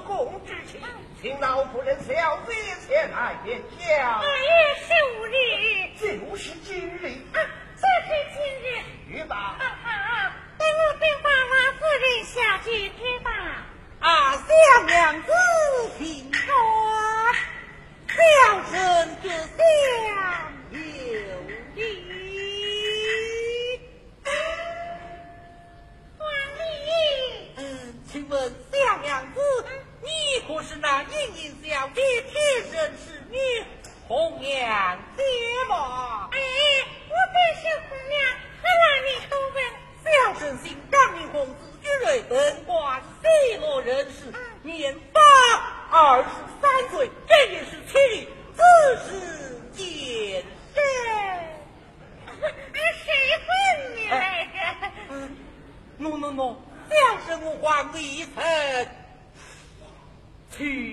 公之情，请老夫人小姐前来见驾。 那也是无日， 就是今日。 就是今日。 去吧。 等我禀报老夫人下去知道。 小娘子请说，小臣这厢有礼。 王礼。 请问小娘子，你可是那盈盈小姐贴身侍女红娘姐吗？ 我本是红娘，何来你都问？ 小臣姓张，名公子，居瑞本官西罗人士，年23岁，这也是妻子是见身。 谁问你来着？ 喏，小臣我还未曾去